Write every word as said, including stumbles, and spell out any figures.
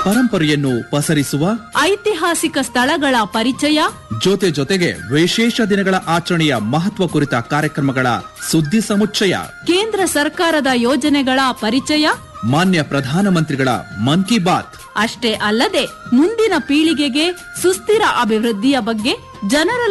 ಪರಂಪರೆಯನ್ನು ಪಸರಿಸುವ ಐತಿಹಾಸಿಕ ಸ್ಥಳಗಳ ಪರಿಚಯ, ಜೊತೆ ಜೊತೆಗೆ ವಿಶೇಷ ದಿನಗಳ ಆಚರಣೆಯ ಮಹತ್ವ ಕುರಿತ ಕಾರ್ಯಕ್ರಮಗಳ ಸುದ್ದಿ ಸಮುಚ್ಚಯ, ಕೇಂದ್ರ ಸರ್ಕಾರದ ಯೋಜನೆಗಳ ಪರಿಚಯ, ಮಾನ್ಯ ಪ್ರಧಾನಮಂತ್ರಿಗಳ ಮನ್ ಕಿ ಬಾತ್. ಅಷ್ಟೇ ಅಲ್ಲದೆ ಮುಂದಿನ ಪೀಳಿಗೆಗೆ ಸುಸ್ಥಿರ ಅಭಿವೃದ್ಧಿಯ ಬಗ್ಗೆ ಜನರಲ್ಲಿ